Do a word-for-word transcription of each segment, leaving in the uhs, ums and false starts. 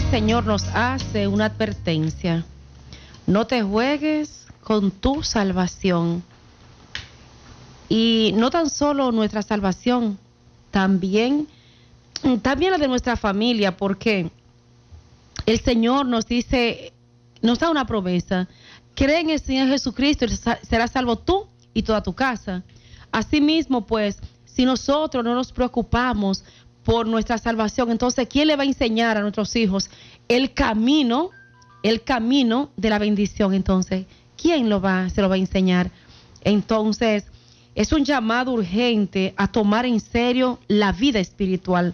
el Señor nos hace una advertencia. No te juegues con tu salvación. Y no tan solo nuestra salvación, también, también la de nuestra familia, porque el Señor nos dice, nos da una promesa: cree en el Señor Jesucristo y serás salvo tú y toda tu casa. Asimismo, pues, si nosotros no nos preocupamos por nuestra salvación, entonces, ¿quién le va a enseñar a nuestros hijos el camino, el camino de la bendición? Entonces, ¿quién lo va, se lo va a enseñar? Entonces, es un llamado urgente a tomar en serio la vida espiritual,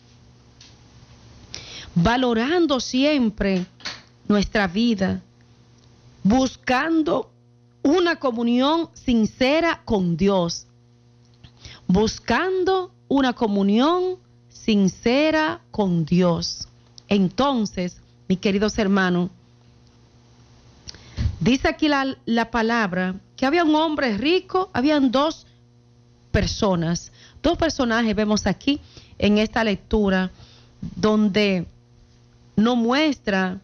valorando siempre nuestra vida, buscando una comunión sincera con Dios, buscando una comunión sincera con Dios. Entonces, mis queridos hermanos, dice aquí la, la palabra que había un hombre rico, habían dos personas, dos personajes vemos aquí en esta lectura, donde nos muestra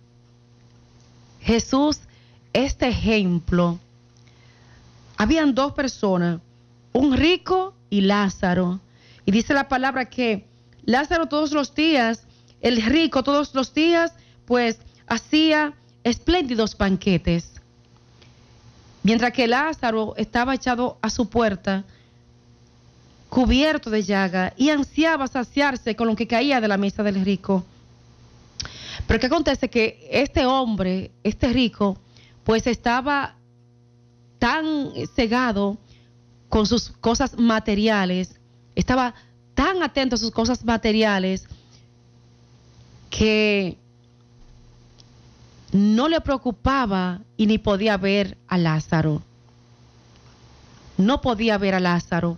Jesús este ejemplo. Habían dos personas, un rico y Lázaro. Y dice la palabra que Lázaro todos los días, el rico todos los días, pues hacía espléndidos banquetes. Mientras que Lázaro estaba echado a su puerta, cubierto de llaga, y ansiaba saciarse con lo que caía de la mesa del rico. Pero ¿qué acontece? Que este hombre, este rico, pues estaba tan cegado con sus cosas materiales, estaba tan atento a sus cosas materiales, que no le preocupaba y ni podía ver a Lázaro. No podía ver a Lázaro.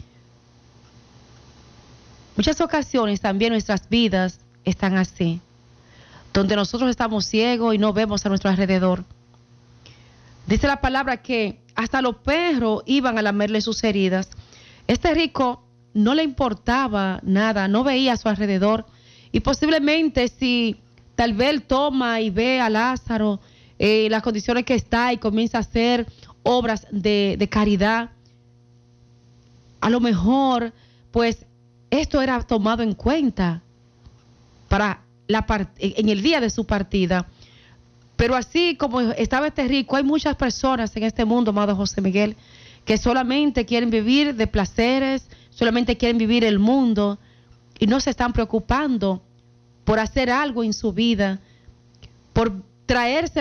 Muchas ocasiones también nuestras vidas están así, donde nosotros estamos ciegos y no vemos a nuestro alrededor. Dice la palabra que hasta los perros iban a lamerle sus heridas. Este rico no le importaba nada, no veía a su alrededor, y posiblemente si tal vez él toma y ve a Lázaro, eh, las condiciones que está, y comienza a hacer obras de, de caridad, a lo mejor pues esto era tomado en cuenta para la part- en el día de su partida. Pero así como estaba este rico, hay muchas personas en este mundo, amado José Miguel, que solamente quieren vivir de placeres, solamente quieren vivir el mundo y no se están preocupando por hacer algo en su vida, por traerse